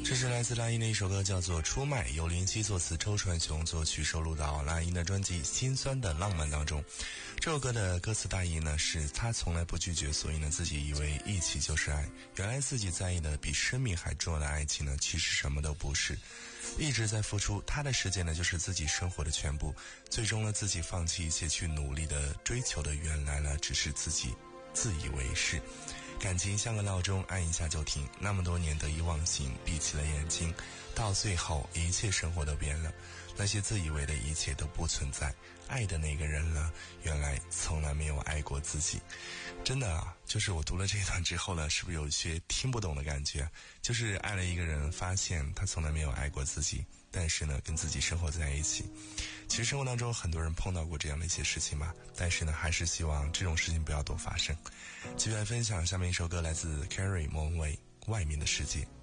这是来自那英的一首歌，叫做《出卖》，由林夕作词，周传雄作曲，收录到那英的专辑《心酸的浪漫》当中。这首歌的歌词大意呢，是他从来不拒绝，所以呢，自己以为一起就是爱。原来自己在意的比生命还重要的爱情呢，其实什么都不是。一直在付出，他的世界呢，就是自己生活的全部。最终呢，自己放弃一切去努力的追求的，原来呢，只是自己自以为是。感情像个闹钟，按一下就停，那么多年得意忘形，闭起了眼睛，到最后一切生活都变了，那些自以为的一切都不存在，爱的那个人呢，原来从来没有爱过自己。真的啊，就是我读了这一段之后呢，是不是有些听不懂的感觉？就是爱了一个人，发现他从来没有爱过自己，但是呢，跟自己生活在一起。其实生活当中很多人碰到过这样的一些事情嘛，但是呢，还是希望这种事情不要多发生。继续来分享下面一首歌，来自 Carrie 莫文蔚《外面的世界》。